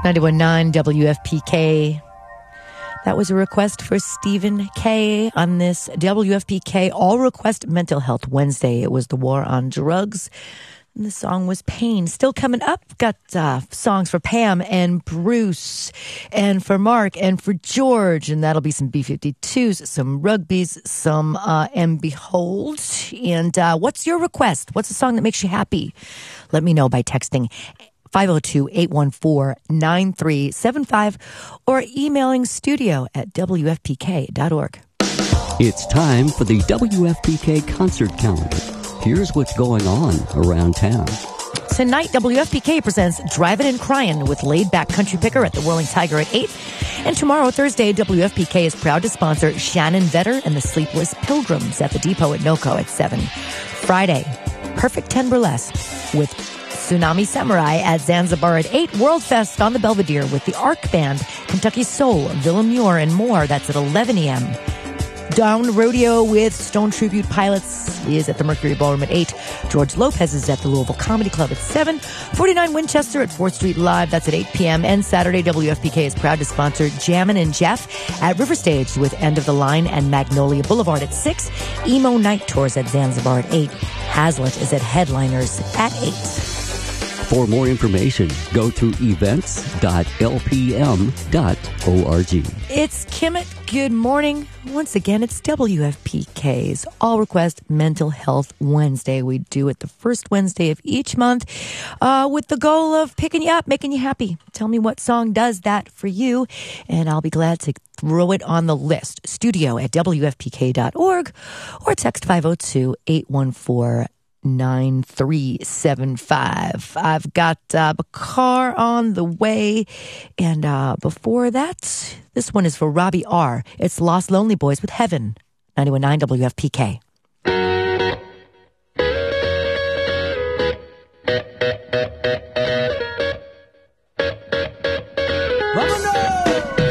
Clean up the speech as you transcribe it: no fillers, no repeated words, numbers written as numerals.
91.9 WFPK. That was a request for Stephen K. on this WFPK All Request Mental Health Wednesday. It was the war on drugs. And the song was Pain. Still coming up, got songs for Pam and Bruce and for Mark and for George. And that'll be some B-52s, some rugbies, some and Behold. And what's your request? What's a song that makes you happy? Let me know by texting 502-814-9375 or emailing studio@wfpk.org. It's time for the WFPK concert calendar. Here's what's going on around town. Tonight, WFPK presents Drivin' and Cryin' with laid-back country picker at the Whirling Tiger at 8. And tomorrow, Thursday, WFPK is proud to sponsor Shannon Vetter and the Sleepless Pilgrims at the Depot at NOCO at 7. Friday, Perfect 10 Burlesque with Tsunami Samurai at Zanzibar at 8. World Fest on the Belvedere with the Arc Band, Kentucky Soul, Villa Muir, and more. That's at 11 a.m. Down Rodeo with Stone Tribute Pilots is at the Mercury Ballroom at 8. George Lopez is at the Louisville Comedy Club at 7. 49 Winchester at 4th Street Live. That's at 8 p.m. And Saturday, WFPK is proud to sponsor Jammin' and Jeff at River Stage with End of the Line and Magnolia Boulevard at 6. Emo Night Tours at Zanzibar at 8. Hazlitt is at Headliners at 8. For more information, go to events.lpm.org. It's Kimmett. Good morning. Once again, it's WFPK's All Request Mental Health Wednesday. We do it the first Wednesday of each month with the goal of picking you up, making you happy. Tell me what song does that for you, and I'll be glad to throw it on the list. Studio@wfpk.org or text 502-814-9375. I've got Bakar on the way. And before that, this one is for Robbie R. It's Lost Lonely Boys with Heaven. 91.9 WFPK.